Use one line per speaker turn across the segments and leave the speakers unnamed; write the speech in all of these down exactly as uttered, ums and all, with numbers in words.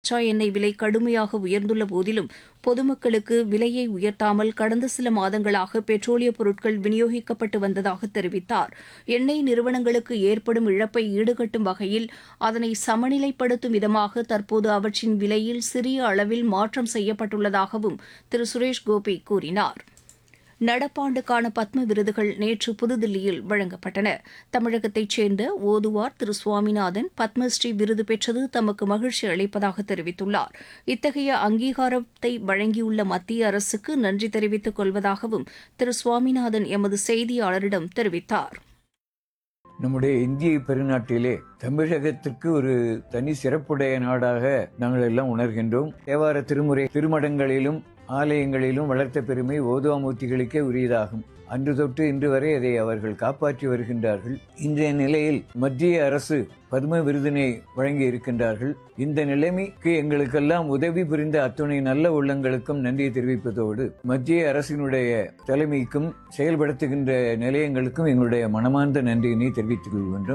கச்சா எண்ணெய் விலை கடுமையாக உயர்ந்துள்ள போதிலும் பொதுமக்களுக்கு விலையை உயர்த்தாமல் கடந்த சில மாதங்களாக பெட்ரோலிய பொருட்கள் விநியோகிக்கப்பட்டு வந்ததாக தெரிவித்தார். எண்ணெய் நிறுவனங்களுக்கு ஏற்படும் இழப்பை ஈடுகட்டும் வகையில் அதனை சமநிலைப்படுத்தும் விதமாக தற்போது அவற்றின் விலையில் சிறிய அளவில் மாற்றம் செய்யப்பட்டுள்ளதாகவும் திரு சுரேஷ் கோபி கூறினார். நடப்பாண்டுக்கான பத்ம விருதுகள் நேற்று புதுதில்லியில் வழங்கப்பட்டன. தமிழகத்தைச் சேர்ந்த ஓதுவார் திரு சுவாமிநாதன் பத்மஸ்ரீ விருது பெற்றது தமக்கு மகிழ்ச்சி அளிப்பதாக தெரிவித்துள்ளார். இத்தகைய அங்கீகாரத்தை வழங்கியுள்ள மத்திய அரசுக்கு நன்றி தெரிவித்துக் கொள்வதாகவும் திரு சுவாமிநாதன் எமது செய்தியாளரிடம் தெரிவித்தார்.
நம்முடைய இந்திய பெருநாட்டிலே தமிழகத்திற்கு ஒரு தனி சிறப்புடைய நாடாக நாங்கள் எல்லாம் உணர்கின்றோம். தேவார திருமுறை திருமடங்களிலும் ஆலயங்களிலும் வளர்த்த பெருமை ஓதுவாமூர்த்திகளுக்கே உரியதாகும். அன்று தொட்டு இன்று வரை அதை அவர்கள் காப்பாற்றி வருகின்றார்கள். இன்றைய நிலையில் மத்திய அரசு பத்ம விருதினை வழங்கி இருக்கின்றார்கள். இந்த நிலைமைக்கு எங்களுக்கெல்லாம் உதவி புரிந்த அத்துணை நல்ல உள்ளங்களுக்கும் நன்றி தெரிவிப்பதோடு மத்திய அரசினுடைய தலைமைக்கும் செயல்படுத்துகின்ற நிலையங்களுக்கும் எங்களுடைய மனமார்ந்த நன்றியினை தெரிவித்துக் கொள்கின்றோம்.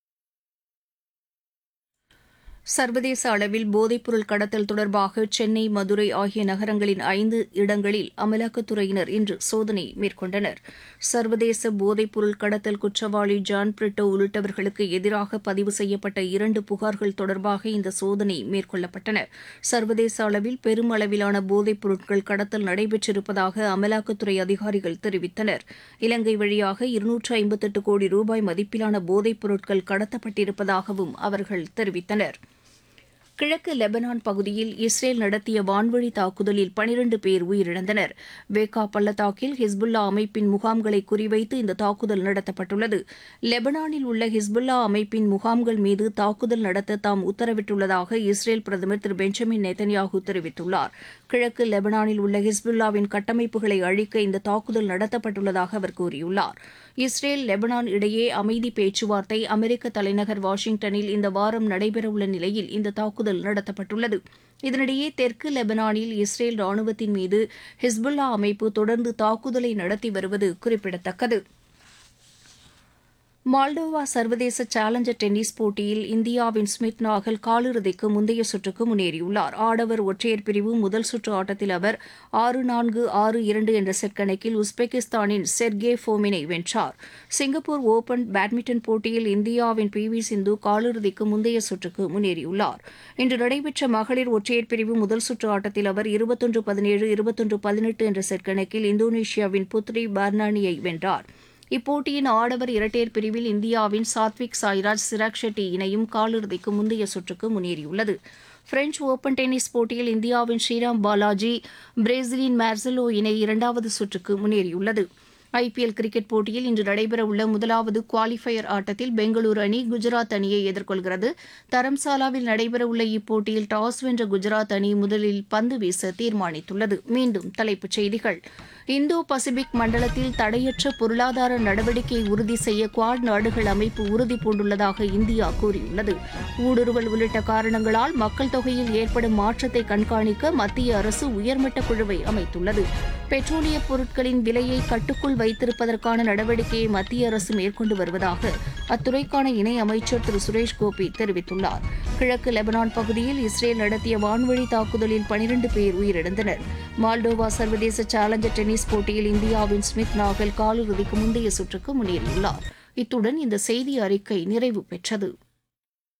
சர்வதேச அளவில் போதைப்பொருள் கடத்தல் தொடர்பாக சென்னை, மதுரை ஆகிய நகரங்களின் ஐந்து இடங்களில் அமலாக்கத்துறையினர் இன்று சோதனை மேற்கொண்டனர். சர்வதேச போதைப்பொருள் கடத்தல் குற்றவாளி ஜான் பிரிட்டோ உள்ளிட்டவர்களுக்கு எதிராக பதிவு செய்யப்பட்ட இரண்டு புகார்கள் தொடர்பாக இந்த சோதனை மேற்கொள்ளப்பட்டன. சர்வதேச அளவில் பெரும் அளவிலான போதைப் பொருட்கள் கடத்தல் நடைபெற்றிருப்பதாக அமலாக்கத்துறை அதிகாரிகள் தெரிவித்தனர். இலங்கை வழியாக இருநூற்று ஐம்பத்தெட்டு கோடி ரூபாய் மதிப்பிலான போதைப் பொருட்கள் கடத்தப்பட்டிருப்பதாகவும் அவர்கள் தெரிவித்தனர். கிழக்கு லெபனான் பகுதியில் இஸ்ரேல் நடத்திய வான்வழி தாக்குதலில் பனிரண்டு பேர் உயிரிழந்தனர். வேகா பள்ளத்தாக்கில் ஹிஸ்புல்லா அமைப்பின் முகாம்களை குறிவைத்து இந்த தாக்குதல் நடத்தப்பட்டுள்ளது. லெபனானில் உள்ள ஹிஸ்புல்லா அமைப்பின் முகாம்கள் மீது தாக்குதல் நடத்த தாம் உத்தரவிட்டுள்ளதாக இஸ்ரேல் பிரதமர் திரு பெஞ்சமின் நெத்தன்யாஹூ தெரிவித்துள்ளார். கிழக்கு லெபனானில் உள்ள ஹிஸ்புல்லாவின் கட்டமைப்புகளை அழிக்க இந்த தாக்குதல் நடத்தப்பட்டுள்ளதாக அவர் கூறியுள்ளார். இஸ்ரேல் லெபனான் இடையே அமைதி பேச்சுவார்த்தை அமெரிக்க தலைநகர் வாஷிங்டனில் இந்த வாரம் நடைபெறவுள்ள நிலையில் இந்த தாக்குதல் நடத்தப்பட்டுள்ளது. இதனிடையே தெற்கு லெபனானில் இஸ்ரேல் ராணுவத்தின் மீது ஹிஸ்புல்லா அமைப்பு தொடர்ந்து தாக்குதலை நடத்தி வருவது குறிப்பிடத்தக்கது. மால்டோவா சர்வதேச சேலஞ்சர் டென்னிஸ் போட்டியில் இந்தியாவின் ஸ்மித் நாகல் காலிறுதிக்கு முந்தைய சுற்றுக்கு முன்னேறியுள்ளார். ஆடவர் ஒற்றையர் பிரிவு முதல் சுற்று ஆட்டத்தில் அவர் ஆறு நான்கு ஆறு இரண்டு என்ற செட் கணக்கில் உஸ்பெகிஸ்தானின் செர்கே ஃபோமினை வென்றார். சிங்கப்பூர் ஓபன் பேட்மிண்டன் போட்டியில் இந்தியாவின் பி வி சிந்து காலிறுதிக்கு முந்தைய சுற்றுக்கு முன்னேறியுள்ளார். இன்று நடைபெற்ற மகளிர் ஒற்றையர் பிரிவு முதல் சுற்று ஆட்டத்தில் அவர் இருபத்தொன்று பதினேழு இருபத்தொன்று பதினெட்டு என்ற செட் கணக்கில் இந்தோனேஷியாவின் புத்ரி பர்னானியை வென்றார். இப்போட்டியின் ஆடவர் இரட்டையர் பிரிவில் இந்தியாவின் சாத்விக் சாய்ராஜ் சிராக் ஷெட்டி இணையும் காலிறுதிக்கு முந்தைய சுற்றுக்கு முன்னேறியுள்ளது. பிரெஞ்ச் ஓபன் டென்னிஸ் போட்டியில் இந்தியாவின் ஸ்ரீராம் பாலாஜி பிரேசிலின் மார்செலோ இணை இரண்டாவது சுற்றுக்கு முன்னேறியுள்ளது. ஐபிஎல் கிரிக்கெட் போட்டியில் இன்று நடைபெறவுள்ள முதலாவது குவாலிஃபயர் ஆட்டத்தில் பெங்களூரு அணி குஜராத் அணியை எதிர்கொள்கிறது. தரம்சாலாவில் நடைபெறவுள்ள இப்போட்டியில் டாஸ் வென்ற குஜராத் அணி முதலில் பந்து வீச தீர்மானித்துள்ளது. மீண்டும் தலைப்புச் செய்திகள். இந்தோ பசிபிக் மண்டலத்தில் தடையற்ற பொருளாதார நடவடிக்கையை உறுதி செய்ய குவாட் நாடுகள் அமைப்பு உறுதி பூண்டுள்ளதாக இந்தியா கூறியுள்ளது. ஊடுருவல் உள்ளிட்ட காரணங்களால் மக்கள் தொகையில் ஏற்படும் மாற்றத்தை கண்காணிக்க மத்திய அரசு உயர்மட்ட குழுவை அமைத்துள்ளது. பெட்ரோலிய பொருட்களின் விலையை கட்டுக்குள் வைத்திருப்பதற்கான நடவடிக்கையை மத்திய அரசு மேற்கொண்டு வருவதாக அத்துறைக்கான இணை அமைச்சர் திரு சுரேஷ் கோபி தெரிவித்துள்ளார். கிழக்கு லெபனான் பகுதியில் இஸ்ரேல் நடத்திய வான்வழி தாக்குதலில் பனிரண்டு பேர் உயிரிழந்தனர். மால்டோவா சர்வதேச சேலஞ்சர் டென்னிஸ் போட்டியில் இந்தியாவின் ஸ்மித் நாகல் காலிறுதிக்கு முந்தைய சுற்றுக்கு முன்னேறியுள்ளார். இத்துடன் இந்த செய்தி அறிக்கை நிறைவு பெற்றது.